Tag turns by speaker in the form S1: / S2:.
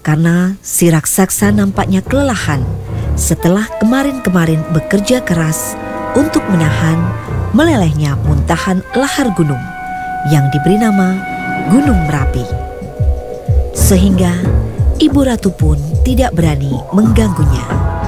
S1: karena si raksasa nampaknya kelelahan setelah kemarin-kemarin bekerja keras untuk menahan melelehnya muntahan lahar gunung yang diberi nama Gunung Merapi. Sehingga Ibu Ratu pun tidak berani mengganggunya.